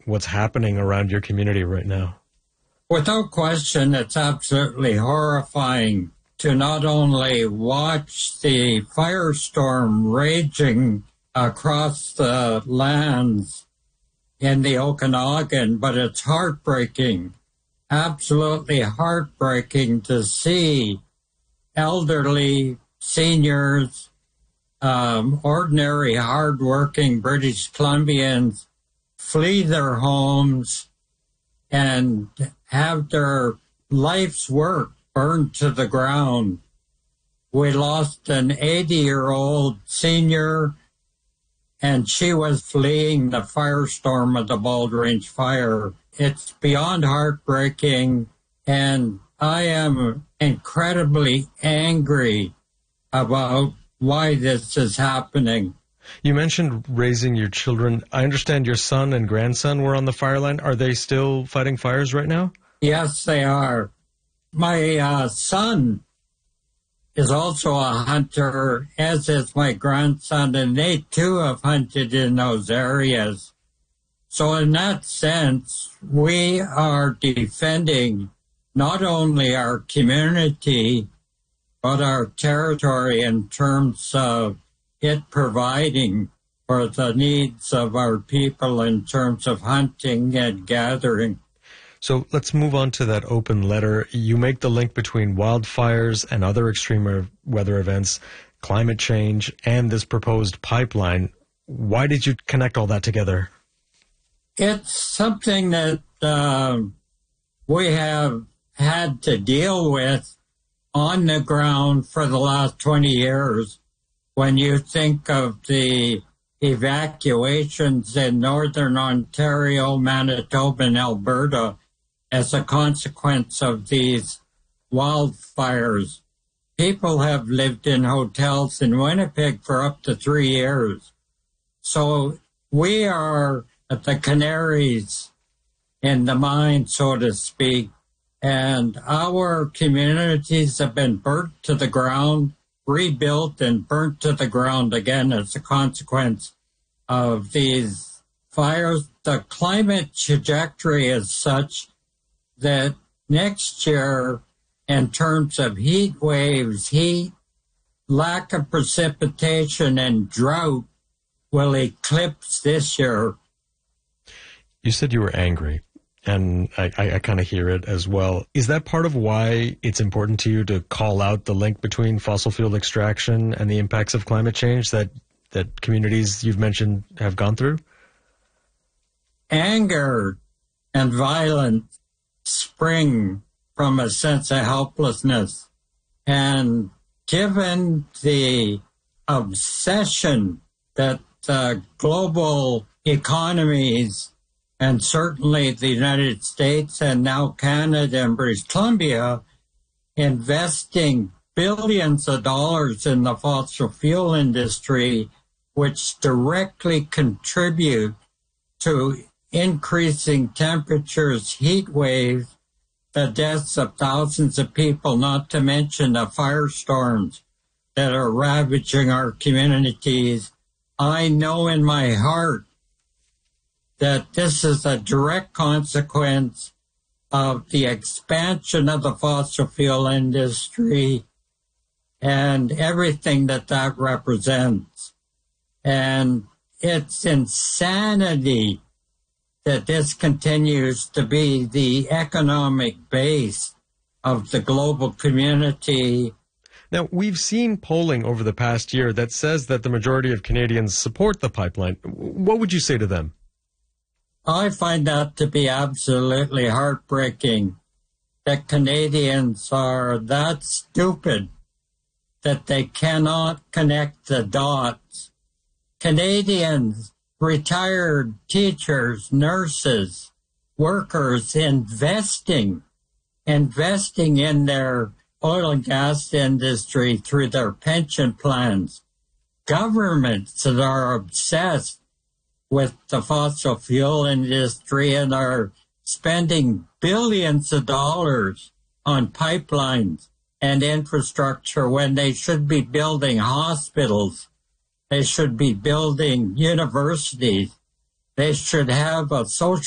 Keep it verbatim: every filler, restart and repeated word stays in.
what's happening around your community right now? Without question, it's absolutely horrifying to not only watch the firestorm raging across the lands in the Okanagan, but it's heartbreaking, absolutely heartbreaking to see elderly, seniors, um, ordinary, hardworking British Columbians flee their homes and have their life's work burned to the ground. We lost an eighty-year-old senior, and she was fleeing the firestorm of the Bald Range fire. It's beyond heartbreaking, and I am incredibly angry about why this is happening. You mentioned raising your children. I understand your son and grandson were on the fire line. Are they still fighting fires right now? Yes, they are. My uh, son is also a hunter, as is my grandson, and they too have hunted in those areas. So in that sense, we are defending not only our community, but our territory in terms of it providing for the needs of our people in terms of hunting and gathering. So let's move on to that open letter. You make the link between wildfires and other extreme weather events, climate change, and this proposed pipeline. Why did you connect all that together? It's something that uh, we have had to deal with on the ground for the last twenty years. When you think of the evacuations in northern Ontario, Manitoba, and Alberta as a consequence of these wildfires, people have lived in hotels in Winnipeg for up to three years. So we are at the canaries in the mine, so to speak, and our communities have been burnt to the ground, rebuilt and burnt to the ground again as a consequence of these fires. The climate trajectory is such that next year, in terms of heat waves, heat, lack of precipitation, and drought will eclipse this year. You said you were angry, and I, I, I kind of hear it as well. Is that part of why it's important to you to call out the link between fossil fuel extraction and the impacts of climate change that, that communities you've mentioned have gone through? Anger and violence spring from a sense of helplessness. And given the obsession that uh, global economies, and certainly the United States and now Canada and British Columbia, investing billions of dollars in the fossil fuel industry, which directly contribute to increasing temperatures, heat waves, the deaths of thousands of people, not to mention the firestorms that are ravaging our communities. I know in my heart that this is a direct consequence of the expansion of the fossil fuel industry and everything that that represents. And it's insanity that this continues to be the economic base of the global community. Now, we've seen polling over the past year that says that the majority of Canadians support the pipeline. What would you say to them? I find that to be absolutely heartbreaking, that Canadians are that stupid that they cannot connect the dots. Canadians, retired teachers, nurses, workers investing, investing in their oil and gas industry through their pension plans. Governments that are obsessed with the fossil fuel industry and are spending billions of dollars on pipelines and infrastructure when they should be building hospitals. They should be building universities. They should have a social